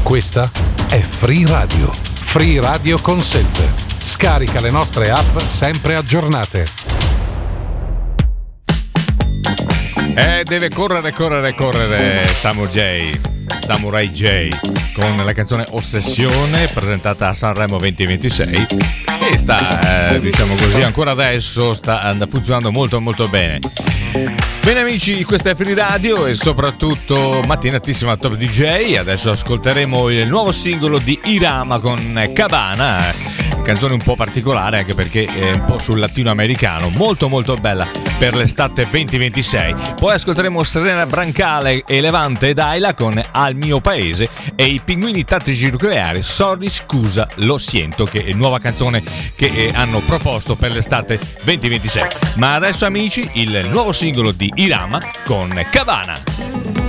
Questa è Free Radio. Free Radio Consent. Scarica le nostre app sempre aggiornate. Deve correre Samurai J con la canzone Ossessione, presentata a Sanremo 2026, e sta diciamo così, ancora adesso sta funzionando molto molto bene. Bene amici, questa è Free Radio e soprattutto mattinatissima Top DJ. Adesso ascolteremo il nuovo singolo di Irama con Cabana, canzone un po' particolare anche perché è un po' sul latinoamericano, molto molto bella per l'estate 2026. Poi ascolteremo Serena Brancale e Levante ed Ayla con Al mio paese e i Pinguini Tattici Nucleari, Sorry scusa lo siento, che è nuova canzone che hanno proposto per l'estate 2026. Ma adesso amici, il nuovo singolo di Irama con Cabana.